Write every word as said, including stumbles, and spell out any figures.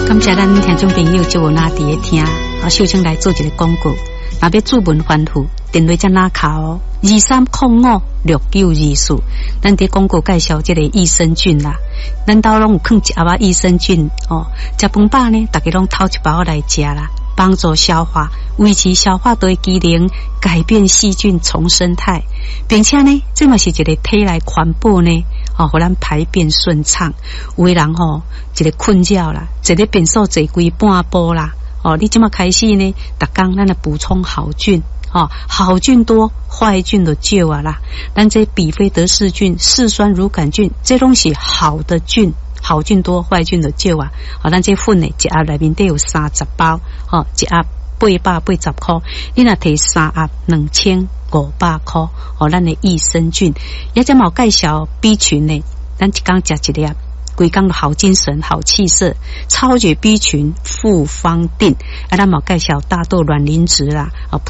感谢咱听众朋友就有拿伫咧听，啊，秀清来做一个广告。若要注文反复，电话才拿卡哦，二三零五六九二四。咱伫广告介绍这个益生菌啦，咱兜拢有放一盒仔益生菌哦。食饭饱呢，大家拢偷一包来食啦，帮助消化，维持消化道的机能，改变细菌重生态，并且呢，这嘛是一个体内环保呢。哦，互咱排便顺畅。有的人吼、哦，一个困扰啦，一个便所坐规半晡啦。哦，你即马开始呢，逐工咱来补充好菌。哦，好菌多，坏菌就少啊啦。咱这比菲德氏菌、嗜酸乳杆菌，这拢是好的菌，好菌多，坏菌就少啊。哦，咱这粉呢，一盒内面得有三十包，哦，一盒八百八十块，你若摕三盒两千五百块，哦，咱的益生菌，也只冇介绍 B 群呢，咱一工食一粒，规工好精神、好气色，超绝 B 群复方定，啊，咱冇介绍大豆卵磷脂啦，哦。